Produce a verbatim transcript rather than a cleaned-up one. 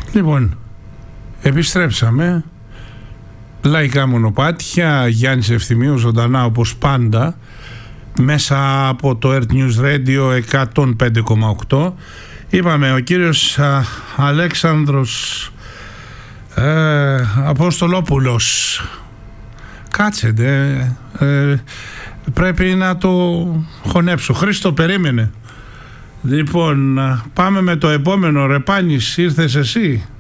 Λοιπόν, επιστρέψαμε. Λαϊκά μονοπάτια, Γιάννης Ευθυμίου ζωντανά όπως πάντα, μέσα από το Earth News Radio εκατόν πέντε κόμμα οκτώ. Είπαμε, ο κύριος α, Αλέξανδρος ε, Αποστολόπουλος. Κάτσετε, ε, πρέπει να το χωνέψω. Χρήστο, περίμενε. Λοιπόν, πάμε με το επόμενο. Ρεπάνης, ήρθες εσύ?